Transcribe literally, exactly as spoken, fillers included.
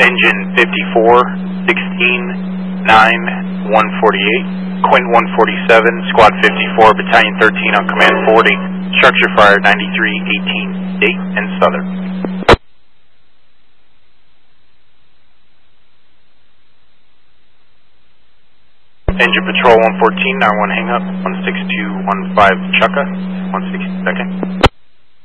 Engine fifty-four, sixteen, nine, one forty-eight, Quint one forty-seven, Squad fifty-four, Battalion thirteen on Command forty, Structure Fire ninety-three, eighteen, State and Southern. Engine Patrol one fourteen, nine one hang up, one six two one five Chukka, one sixty-second.